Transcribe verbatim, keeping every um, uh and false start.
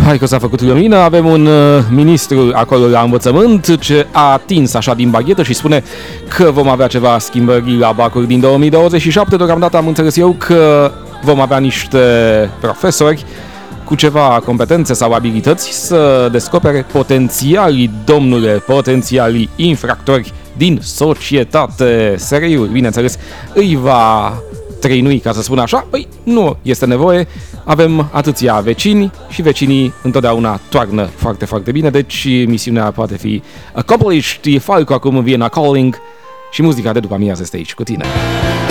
hai că s-a făcut lumină, avem un uh, ministru acolo la învățământ ce a atins așa din baghetă și spune că vom avea ceva schimbări la bacuri din două mii douăzeci și șapte. Deocamdată am înțeles eu că vom avea niște profesori cu ceva competențe sau abilități să descopere potențialii, domnule, potențialii infractori din societate. S R I-ul, bineînțeles, îi va trăinui, ca să spun așa. Păi, nu este nevoie, avem atâția vecini și vecinii întotdeauna toarnă foarte, foarte bine, deci misiunea poate fi accomplished. Falco acum în Vienna Calling și muzica de după amiază este aici cu tine.